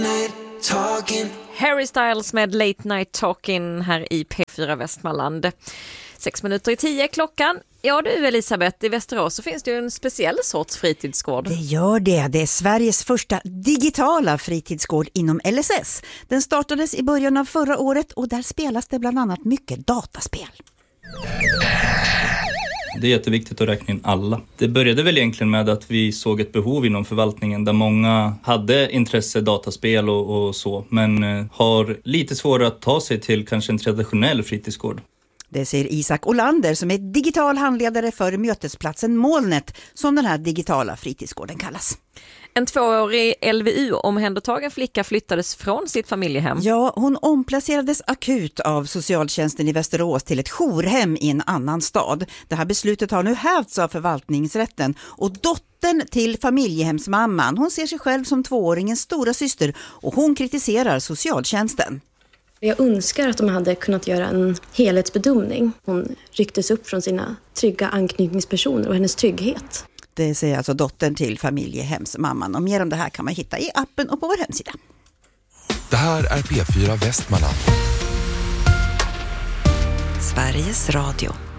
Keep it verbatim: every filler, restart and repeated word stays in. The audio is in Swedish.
Harry Styles med Late Night Talking här i P fyra Västmanland. Sex minuter i tio klockan. Ja du Elisabeth, i Västerås så finns det ju en speciell sorts fritidsgård. Det gör det. Det är Sveriges första digitala fritidsgård inom L S S. Den startades i början av förra året och där spelas det bland annat mycket dataspel. Det är jätteviktigt att räkna in alla. Det började väl egentligen med att vi såg ett behov inom förvaltningen där många hade intresse dataspel och, och så, men eh, har lite svårare att ta sig till kanske en traditionell fritidsgård. Det säger Isak Olander som är digital handledare för mötesplatsen Molnet som den här digitala fritidsgården kallas. En tvåårig L V U-omhändertagen flicka flyttades från sitt familjehem. Ja, hon omplacerades akut av socialtjänsten i Västerås till ett jourhem i en annan stad. Det här beslutet har nu hävts av förvaltningsrätten och dottern till familjehemsmamman, hon ser sig själv som tvååringens stora syster och hon kritiserar socialtjänsten. Jag önskar att de hade kunnat göra en helhetsbedömning. Hon rycktes upp från sina trygga anknytningspersoner och hennes trygghet. Det säger alltså dottern till familjehemsmamman. Och mer om det här kan man hitta i appen och på vår hemsida. Det här är P fyra Västmanland. Sveriges Radio.